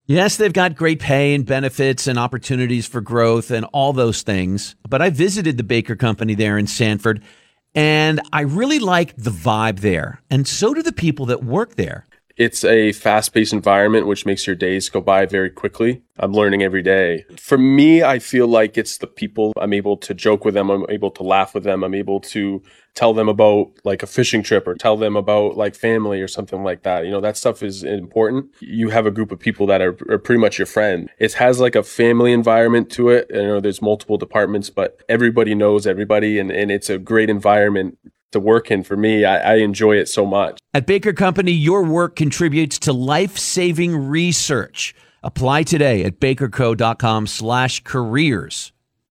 Yes, they've got great pay and benefits and opportunities for growth and all those things. But I visited the Baker Company there in Sanford, and I really like the vibe there. And so do the people that work there. It's a fast-paced environment, which makes your days go by very quickly. I'm learning every day. For me, I feel like it's the people. I'm able to joke with them. I'm able to laugh with them. I'm able to tell them about like a fishing trip or tell them about like family or something like that. You know, that stuff is important. You have a group of people that are pretty much your friend. It has like a family environment to it. You know, there's multiple departments, but everybody knows everybody, and it's a great environment to work in. For me, I enjoy it so much. At Baker Company, your work contributes to life-saving research. Apply today at bakerco.com/careers.